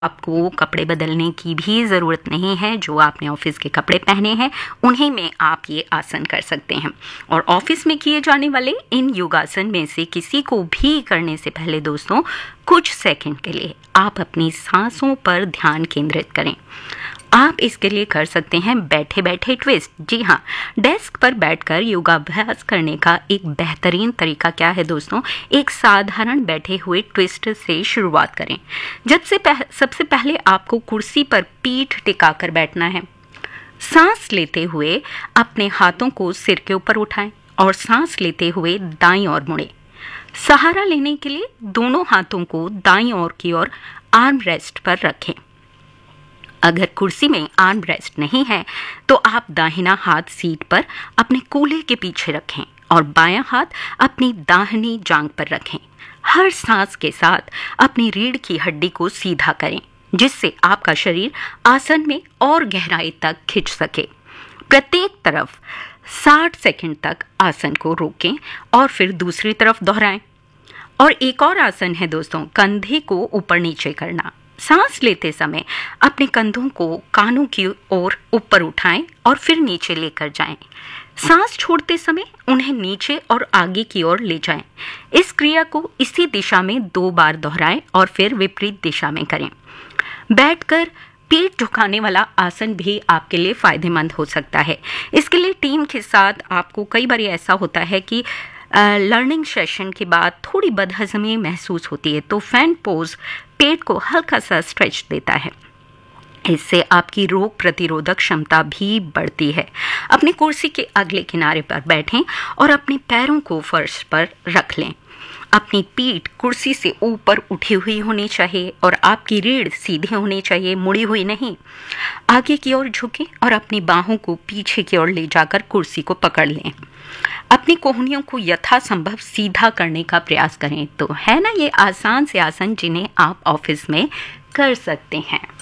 आपको कपड़े बदलने की भी ज़रूरत नहीं है। जो आपने ऑफिस के कपड़े पहने हैं उन्हीं में आप ये आसन कर सकते हैं। और ऑफिस में किए जाने वाले इन योगासन में से किसी को भी करने से पहले दोस्तों कुछ सेकंड के लिए आप अपनी सांसों पर ध्यान केंद्रित करें। आप इसके लिए कर सकते हैं बैठे बैठे ट्विस्ट। जी हाँ, डेस्क पर बैठकर योगाभ्यास करने का एक बेहतरीन तरीका क्या है दोस्तों, एक साधारण बैठे हुए ट्विस्ट से शुरुआत करें। सबसे पहले आपको कुर्सी पर पीठ टिकाकर बैठना है। सांस लेते हुए अपने हाथों को सिर के ऊपर उठाएं और सांस लेते हुए दाईं ओर मुड़ें। सहारा लेने के लिए दोनों हाथों को दाईं ओर की ओर आर्म रेस्ट पर रखें। अगर कुर्सी में आर्म रेस्ट नहीं है तो आप दाहिना हाथ सीट पर अपने कूल्हे के पीछे रखें और बायां हाथ अपनी दाहिनी जांघ पर रखें। हर सांस के साथ अपनी रीढ़ की हड्डी को सीधा करें, जिससे आपका शरीर आसन में और गहराई तक खिंच सके। प्रत्येक तरफ 60 सेकंड तक आसन को रोकें और फिर दूसरी तरफ दोहराएं। और एक और आसन है दोस्तों, कंधे को ऊपर नीचे करना। सांस लेते समय अपने कंधों को कानों की ओर ऊपर उठाएं और फिर नीचे लेकर जाएं। सांस छोड़ते समय उन्हें नीचे और आगे की ओर ले जाएं। इस क्रिया को इसी दिशा में 2 बार दोहराएं और फिर विपरीत दिशा में करें। बैठकर पीठ झुकाने वाला आसन भी आपके लिए फायदेमंद हो सकता है। इसके लिए टीम के साथ आपको कई बार ऐसा होता है कि लर्निंग सेशन के बाद थोड़ी बदहजमी महसूस होती है, तो फैन पोज पेट को हल्का सा स्ट्रेच देता है। इससे आपकी रोग प्रतिरोधक क्षमता भी बढ़ती है। अपनी कुर्सी के अगले किनारे पर बैठें और अपने पैरों को फर्श पर रख लें। अपनी पीठ कुर्सी से ऊपर उठी हुई होनी चाहिए और आपकी रीढ़ सीधी होनी चाहिए, मुड़ी हुई नहीं। आगे की ओर झुकें और अपनी बाहों को पीछे की ओर ले जाकर कुर्सी को पकड़ लें। अपनी कोहनियों को यथासंभव सीधा करने का प्रयास करें। तो है ना ये आसान से आसन जिन्हें आप ऑफिस में कर सकते हैं।